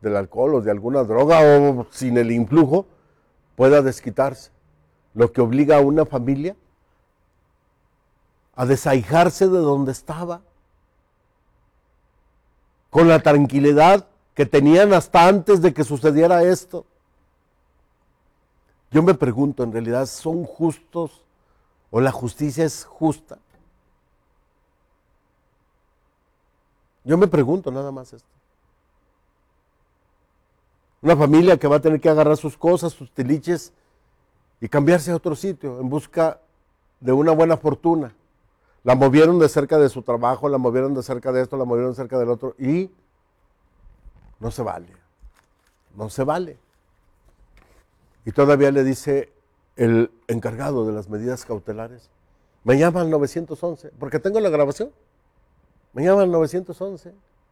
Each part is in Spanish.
del alcohol o de alguna droga o sin el influjo, pueda desquitarse. Lo que obliga a una familia a desahijarse de donde estaba, con la tranquilidad que tenían hasta antes de que sucediera esto. Yo me pregunto, ¿en realidad son justos o la justicia es justa? Yo me pregunto nada más esto. Una familia que va a tener que agarrar sus cosas, sus tiliches y cambiarse a otro sitio en busca de una buena fortuna. La movieron de cerca de su trabajo, la movieron de cerca de esto, la movieron de cerca del otro y no se vale. No se vale. Y todavía le dice el encargado de las medidas cautelares, me llama al 911, porque tengo la grabación, me llama al 911.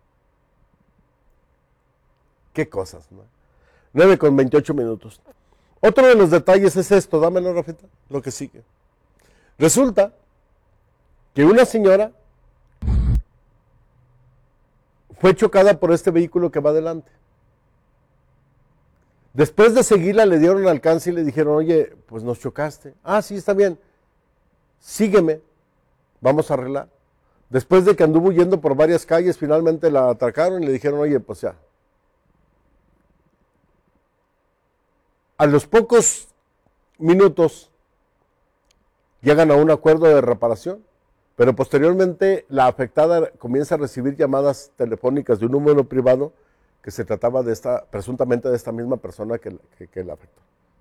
Qué cosas, ¿no? 9:28. Otro de los detalles es esto, dámelo, Rafita, lo que sigue. Resulta que una señora fue chocada por este vehículo que va adelante. Después de seguirla le dieron alcance y le dijeron, oye, pues nos chocaste. Ah, sí, está bien, sígueme, vamos a arreglar. Después de que anduvo huyendo por varias calles, finalmente la atracaron y le dijeron, oye, pues ya. A los pocos minutos llegan a un acuerdo de reparación, pero posteriormente la afectada comienza a recibir llamadas telefónicas de un número privado que se trataba de presuntamente de esta misma persona que la afectó.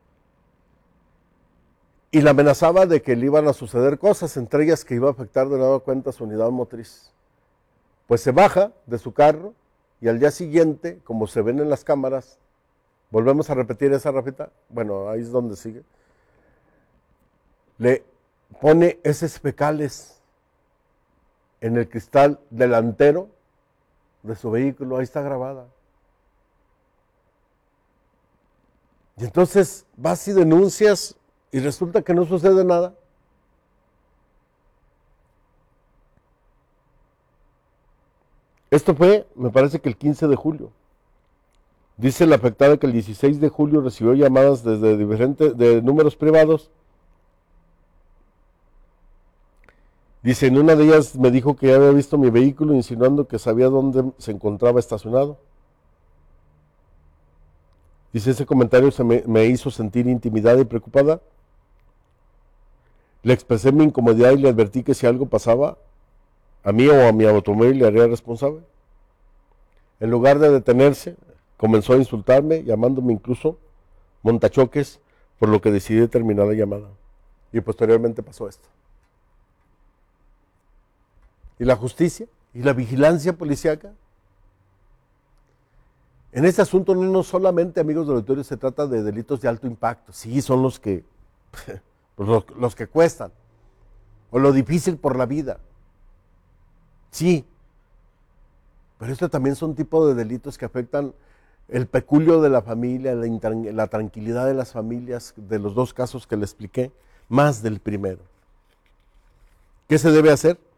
Y la amenazaba de que le iban a suceder cosas, entre ellas que iba a afectar de nueva cuenta su unidad motriz. Pues se baja de su carro y al día siguiente, como se ven en las cámaras, volvemos a repetir esa, Rafita, bueno, ahí es donde sigue, le pone heces fecales en el cristal delantero de su vehículo, ahí está grabada. Y entonces vas y denuncias y resulta que no sucede nada. Esto fue, me parece que el 15 de julio. Dice la afectada que el 16 de julio recibió llamadas desde de números privados. Dice, en una de ellas me dijo que ya había visto mi vehículo, insinuando que sabía dónde se encontraba estacionado. Dice, ese comentario me hizo sentir intimidada y preocupada. Le expresé mi incomodidad y le advertí que si algo pasaba, a mí o a mi automóvil le haría responsable. En lugar de detenerse, comenzó a insultarme, llamándome incluso montachoques, por lo que decidí terminar la llamada. Y posteriormente pasó esto. ¿Y la justicia? ¿Y la vigilancia policíaca? En este asunto no solamente, amigos del auditorio, se trata de delitos de alto impacto. Sí, son los que los que cuestan, o lo difícil por la vida. Sí, pero esto también son tipos de delitos que afectan el peculio de la familia, la tranquilidad de las familias, de los dos casos que le expliqué, más del primero. ¿Qué se debe hacer?